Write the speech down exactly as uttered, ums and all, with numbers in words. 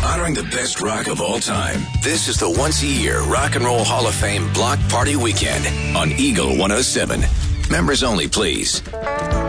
honoring the best rock of all time. This is the once-a-year Rock and Roll Hall of Fame Block Party Weekend on Eagle one oh seven. Members only, please.